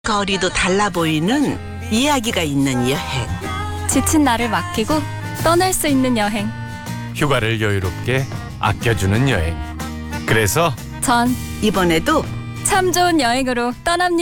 거리도 달라 보이는 이야기가 있는 여행. 지친 나를 맡기고 떠날 수 있는 여행. 휴가를 여유롭게 아껴주는 여행. 그래서 전 이번에도 참 좋은 여행으로 떠납니다.